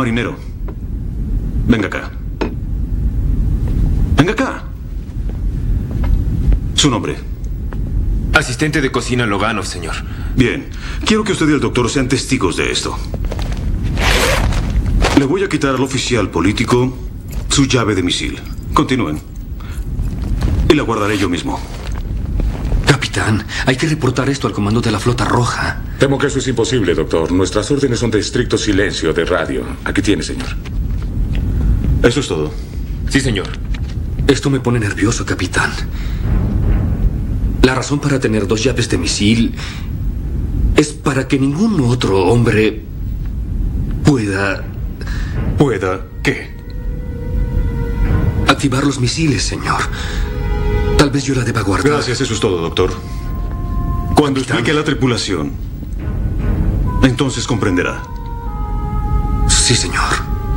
Marinero, venga acá. Venga acá. Su nombre. Asistente de cocina Loganov, señor. Bien. Quiero que usted y el doctor sean testigos de esto. Le voy a quitar al oficial político su llave de misil. Continúen. Y la guardaré yo mismo. Capitán, hay que reportar esto al comando de la Flota Roja. Temo que eso es imposible, doctor. Nuestras órdenes son de estricto silencio de radio. Aquí tiene, señor. Eso es todo. Sí, señor. Esto me pone nervioso, capitán. La razón para tener 2 llaves de misil es para que ningún otro hombre pueda... ¿Pueda qué? Activar los misiles, señor. Tal vez yo la deba guardar. Gracias, eso es todo, doctor. Cuando explique a la tripulación, entonces comprenderá. Sí, señor.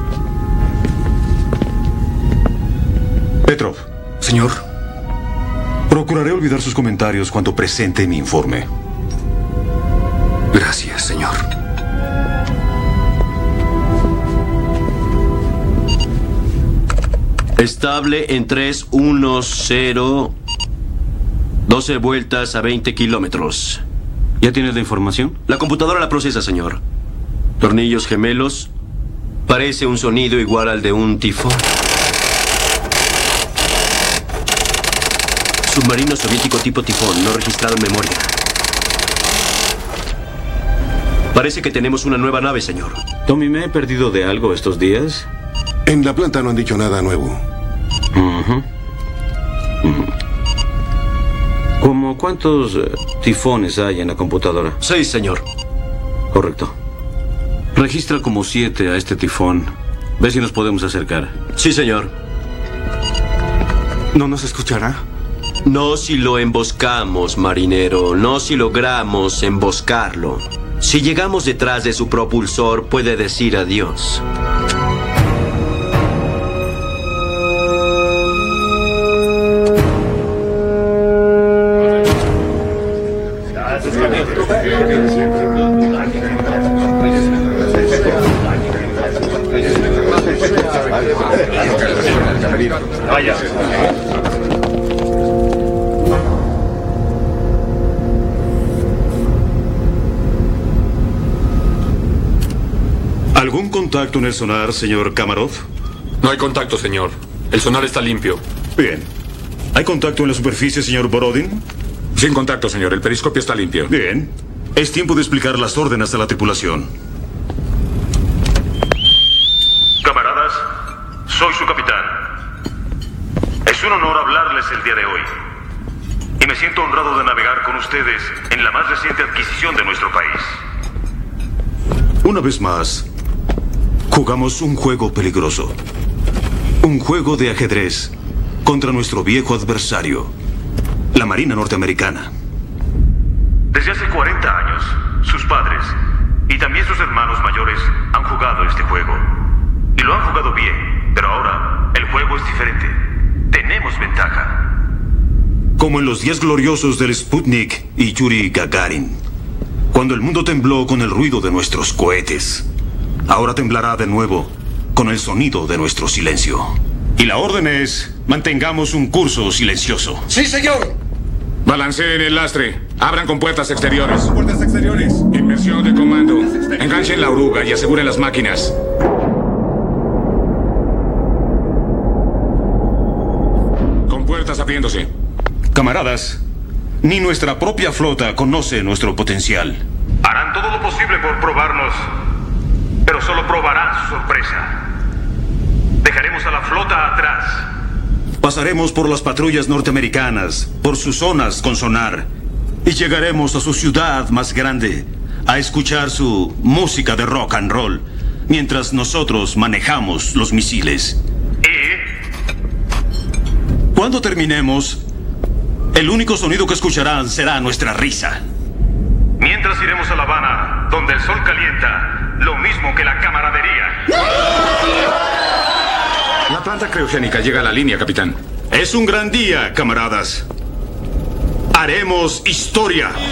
Petrov. Señor. Procuraré olvidar sus comentarios cuando presente mi informe. Gracias, señor. Estable en 310. 12 vueltas a 20 kilómetros. ¿Ya tienes la información? La computadora la procesa, señor. Tornillos gemelos. Parece un sonido igual al de un tifón. Submarino soviético tipo tifón, no registrado en memoria. Parece que tenemos una nueva nave, señor. Tommy, ¿me he perdido de algo estos días? En la planta no han dicho nada nuevo. ¿Cómo cuántos tifones hay en la computadora? 6, señor. Correcto. Registra como 7 a este tifón. Ve si nos podemos acercar. Sí, señor. ¿No nos escuchará? No si lo emboscamos, marinero. No si logramos emboscarlo. Si llegamos detrás de su propulsor, puede decir adiós. Vaya. ¿Algún contacto en el sonar, señor Kamarov? No hay contacto, señor. El sonar está limpio. Bien. ¿Hay contacto en la superficie, señor Borodin? Sin contacto, señor. El periscopio está limpio. Bien. Es tiempo de explicar las órdenes a la tripulación. Camaradas, soy su capitán. Es un honor hablarles el día de hoy. Y me siento honrado de navegar con ustedes en la más reciente adquisición de nuestro país. Una vez más, jugamos un juego peligroso. Un juego de ajedrez contra nuestro viejo adversario, la Marina norteamericana. Desde hace 40 años, sus padres y también sus hermanos mayores han jugado este juego. Y lo han jugado bien, pero ahora el juego es diferente. Tenemos ventaja. Como en los días gloriosos del Sputnik y Yuri Gagarin, cuando el mundo tembló con el ruido de nuestros cohetes. Ahora temblará de nuevo con el sonido de nuestro silencio. Y la orden es: mantengamos un curso silencioso. ¡Sí, señor! Balanceen el lastre. Abran con puertas exteriores. Puertas exteriores. Inversión de comando. Enganchen la oruga y aseguren las máquinas. Con puertas abriéndose. Camaradas, ni nuestra propia flota conoce nuestro potencial. Harán todo lo posible por probarnos, pero solo probarán su sorpresa. Dejaremos a la flota atrás. Pasaremos por las patrullas norteamericanas, por sus zonas con sonar, y llegaremos a su ciudad más grande a escuchar su música de rock and roll, mientras nosotros manejamos los misiles. Cuando terminemos, el único sonido que escucharán será nuestra risa. Mientras iremos a La Habana, donde el sol calienta, lo mismo que la camaradería. La planta criogénica llega a la línea, capitán. Es un gran día, camaradas. Haremos historia.